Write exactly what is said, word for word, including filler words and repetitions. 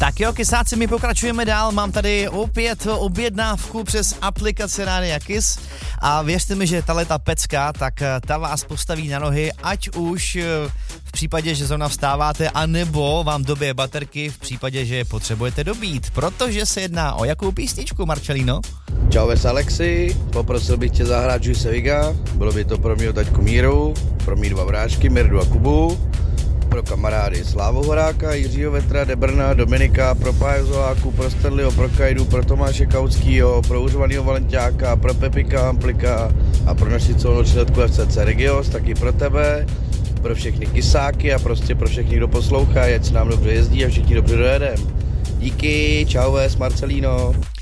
Tak jo, kysáci, my pokračujeme dál, mám tady opět objednávku přes aplikaci Rádia Kiss a věřte mi, že tahleta pecka, tak ta vás postaví na nohy, ať už v případě, že zrovna vstáváte, anebo vám dobije baterky v případě, že je potřebujete dobít, protože se jedná o jakou písničku, Marcelino? Čau, ves Alexi, poprosil bych tě zahrát Juice Viga, bylo by to pro mě taťku Míru, pro mý dva brášky, Mirdu a Kubu, pro kamarády Slávu Horáka, Jiřího Vetra, Debrna, Dominika, pro Páju Zoláku, pro Stanleyho, pro Kajdu, pro Tomáše Kauckýho, pro Užovanýho Valenťáka, pro Pepika Amplika a pro naši celonočletku F C C Regios, taky pro tebe, pro všechny kysáky a prostě pro všechny, kdo poslouchají, ať se nám dobře jezdí a všichni dobře dojedem. Díky, čau ves, Marcelino.